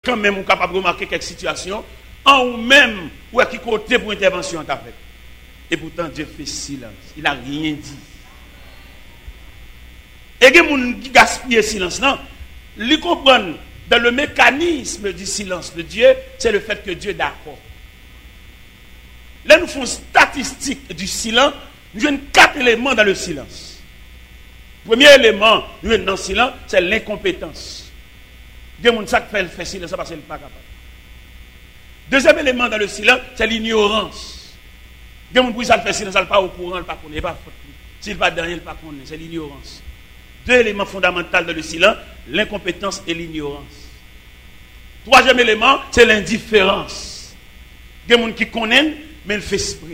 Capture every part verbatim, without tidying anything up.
quand même on est capable de remarquer quelques situations, en ou même, ou à qui côté pour intervention t'as fait. Et pourtant, Dieu fait silence. Il n'a rien dit. Et il y a des gens qui gaspillent le silence. Non, ils comprennent dans le mécanisme du silence de Dieu, c'est le fait que Dieu est d'accord. Là, nous faisons statistique du silence. Nous avons quatre éléments dans le silence. Premier élément, nous avons dans le silence, c'est l'incompétence. Il y a des gens qui font silence parce qu'ils ne sont pas capables. Deuxième élément dans le silence, c'est l'ignorance. Il y a des gens qui font silence, ils ne sont pas au courant, ils ne sont pas connus, pas faute. S'ils ne sont pas dans rien, ils ne sont pas connus. C'est l'ignorance. Deux éléments fondamentaux dans le silence, l'incompétence et l'ignorance. Troisième élément, c'est l'indifférence. Il y a des gens qui connaissent, mais ils font esprit.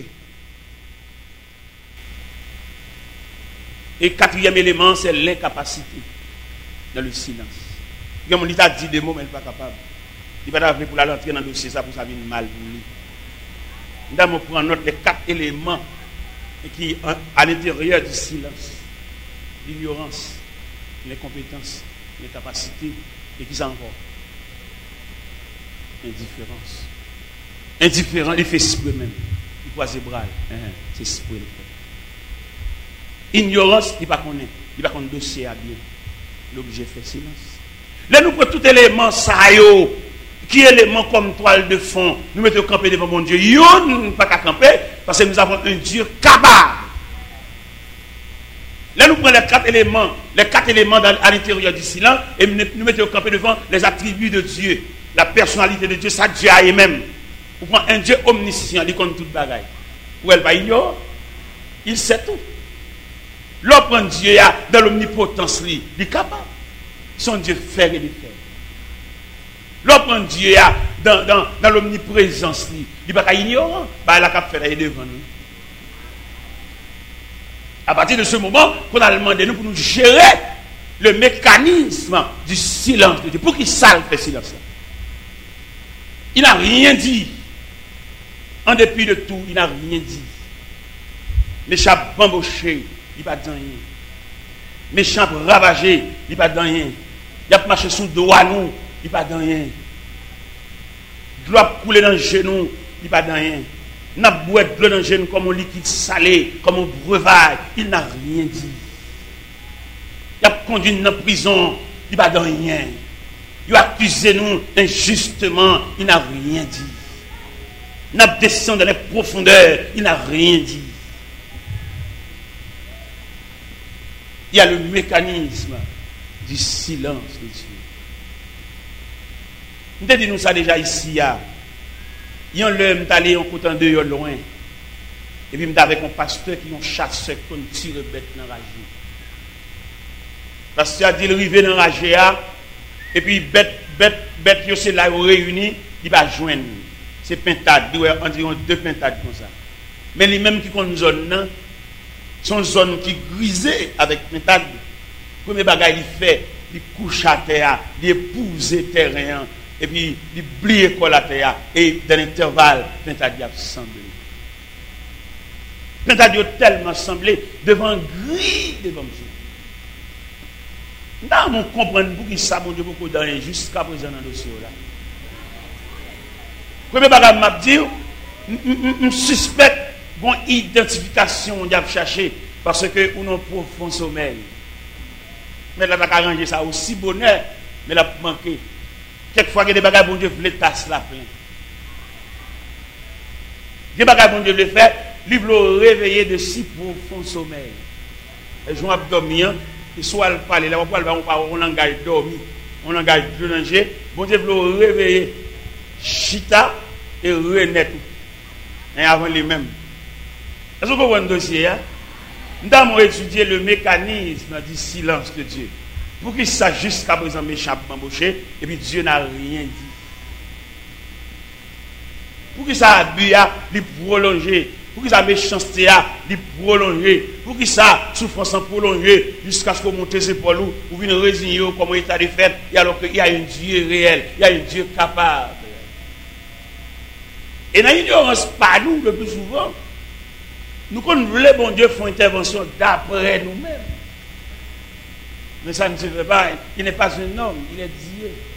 Et quatrième élément, c'est l'incapacité dans le silence. Il y a des gens qui ont dit des mots, mais ils ne sont pas capables. Il ne va pas pour l'entrer dans le dossier, ça pour ça vient mal pour lui. Nous allons prendre note des quatre éléments qui à l'intérieur du silence. L'ignorance, l'incompétence, l'incapacité, et qui ça encore? Indifférence. Indifférent, il fait esprit même. Il croise les bras. C'est esprit. Ignorance, il ne va pas connaître. Il ne va pas connaître le dossier à bien. L'objet fait silence. Là, nous prenons tout élément, ça y est. Qui est élément comme toile de fond? Nous mettons camper devant mon Dieu. Yon, nous pas qu'à camper, parce que nous avons un Dieu capable. Là, nous prenons les quatre éléments, les quatre éléments dans, à l'intérieur du silence, et nous mettons camper devant les attributs de Dieu, la personnalité de Dieu, ça Dieu a même. Vous prenez un Dieu omniscient, il connaît toute bagaille. Ou elle va ignorer, il sait tout. L'autre prend Dieu dans l'omnipotence, il est capable. Son Dieu fait et défait. L'autre prend Dieu dans, dans, dans l'omniprésence, il n'est pas ignorant, il a qu'à faire devant nous. À partir de ce moment, qu'on a demandé nous pour nous gérer le mécanisme du silence de Dieu. Pour qu'il salve le silence. Il n'a rien dit. En dépit de tout, il n'a rien dit. Méchant bamboché, il n'a pas dit rien. Méchant ravagé, il n'a pas dit rien. Il a marché sous le doigt nous, il n'a pas dit rien. Doit couler dans le genou, il n'a pas dit rien. N'a boire de l'eau dans le genou comme un liquide salé, comme un breuvage, il n'a rien dit. Il a conduit dans la prison, il n'a pas dit rien. Il a accusé nous injustement, il n'a rien dit. Il a descendu dans les profondeurs, il n'a rien dit. Il y a le mécanisme du silence de Dieu. Nous avons dit nous ça déjà ici. Il y a un homme qui est allé en côté de loin. Et puis, avec un pasteur qui est un chasseur qui tire bête dans la rage. Le pasteur a dit, il arrive dans la rage. Et puis, bête, bête, bête, c'est là où réuni, il va joindre. C'est pintade, environ deux pintades comme ça. Mais les mêmes qui ont une zone, sont zone qui grisée avec pintade. Le premier bagage, il fait, il couche à terre, il épouse le terrain. Et puis, il blie quoi la terre. Et dans l'intervalle, pintade a semblé. Pintade a tellement semblé devant gris devant Dieu. Nous comprenons pour qui ça, mon Dieu, beaucoup dans jusqu'à présent dans le dossier là. Premier bagage m'a dit, je suspecte une identification on a cherché parce que on a un profond sommeil. Mais là, on a arrangé ça aussi bonheur, mais là, pour manquer. Quelquefois, il y a des bagages, bon Dieu, voulait tasser la plein. Des bagages, bon Dieu, le fait, il veut réveiller de si profond sommeil. Et je vais dormir, et soit le parler, là, on parle, on engage dormir, on engage plonger, bon Dieu, veut réveiller, chita et renaître. Et avant les mêmes. Est-ce que vous voyez un dossier, hein? Nous avons étudié le mécanisme du silence de Dieu. Pour qu'il sache jusqu'à présent méchant embauché, et puis Dieu n'a rien dit. Pour qu'il ça abus a prolongé, pour qu'il ça méchanceté a prolongé, pour qu'il ça souffrance en prolongé, jusqu'à ce qu'on monte ses épaules ou une résigner comme état de fait, et alors qu'il y a un Dieu réel, il y a un Dieu capable. Et dans l'ignorance, pas nous le plus souvent, nous connaissons le bon Dieu font intervention d'après nous-mêmes. Mais ça ne se fait pas. Il n'est pas un homme, il est Dieu.